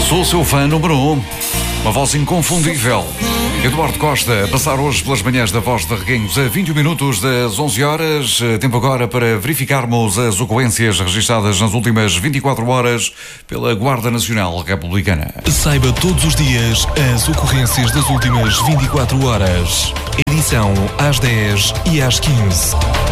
Sou o seu fã número 1. Uma voz inconfundível. Eduardo Costa, a passar hoje pelas manhãs da Voz de Reguengos a 21 minutos das 11 horas. Tempo agora para verificarmos as ocorrências registadas nas últimas 24 horas pela Guarda Nacional Republicana. Saiba todos os dias as ocorrências das últimas 24 horas. Edição às 10 e às 15.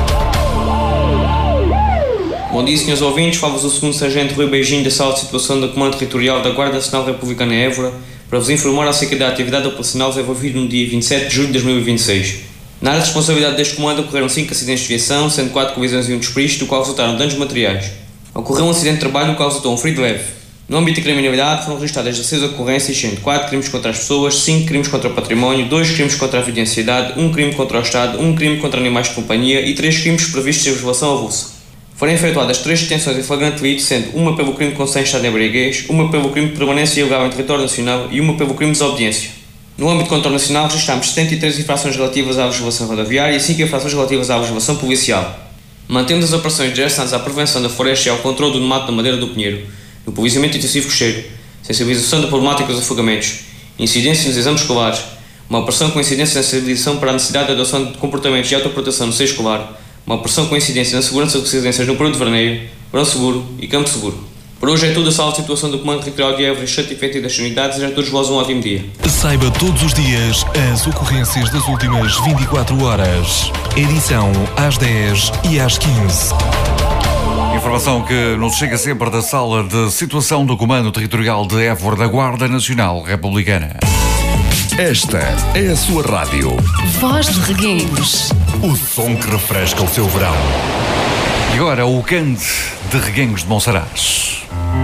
Bom dia, senhores ouvintes. Fala-vos o segundo sargento Rui Beijinho da Sala de Situação do Comando Territorial da Guarda Nacional Republicana em Évora para vos informar acerca da atividade operacional desenvolvida no dia 27 de julho de 2026. Na área de responsabilidade deste comando ocorreram 5 acidentes de viação, sendo 4 colisões e um despiste, do qual resultaram danos materiais. Ocorreu um acidente de trabalho no qual resultou um ferido leve. No âmbito da criminalidade foram registradas 16 ocorrências, sendo 4 crimes contra as pessoas, 5 crimes contra o património, 2 crimes contra a vida em sociedade, 1 crime contra o Estado, 1 crime contra animais de companhia e 3 crimes previstos em legislação avulsa. Foram efetuadas 3 detenções em flagrante delito, sendo uma pelo crime de condução em estado de embriaguez, uma pelo crime de permanência ilegal em território nacional e uma pelo crime de desobediência. No âmbito do controle nacional registramos 73 infrações relativas à legislação rodoviária e 5 infrações relativas à legislação policial. Mantemos as operações direcionadas à prevenção da floresta e ao controle do mato da madeira do pinheiro, no policiamento intensivo costeiro, sensibilização da problemática dos afogamentos, incidência nos exames escolares, uma operação com incidência na sensibilização para a necessidade de adoção de comportamentos de autoproteção no seio escolar, uma operação com incidência na segurança de residências no Peru de Verneio, Verão Seguro e Campo Seguro. Por hoje é tudo. A Sala de Situação do Comando Territorial de Évora e efetivo das unidades. Desejo a todos vós um ótimo dia. Saiba todos os dias as ocorrências das últimas 24 horas. Edição às 10 e às 15. Informação que nos chega sempre da Sala de Situação do Comando Territorial de Évora da Guarda Nacional Republicana. Esta é a sua rádio. Voz de Reguengos. O som que refresca o seu verão. E agora o Cante de Reguengos de Monsaraz.